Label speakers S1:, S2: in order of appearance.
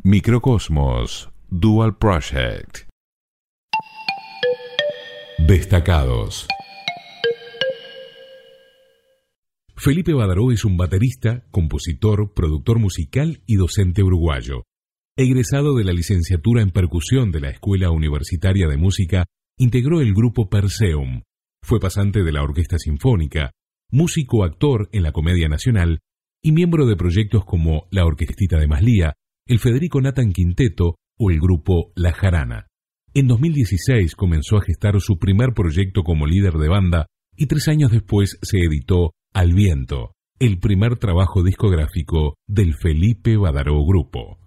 S1: Microcosmos Dual Project. Destacados. Felipe Badaró es un baterista, compositor, productor musical y docente uruguayo. Egresado de la licenciatura en percusión de la Escuela Universitaria de Música, integró el grupo Perseum. Fue pasante de la Orquesta Sinfónica, músico-actor en la Comedia Nacional y miembro de proyectos como la Orquestita de Maslía, el Federico Nathan Quinteto o el grupo La Jarana. En 2016 comenzó a gestar su primer proyecto como líder de banda y 3 años después se editó Al Viento, el primer trabajo discográfico del Felipe Badaró Grupo.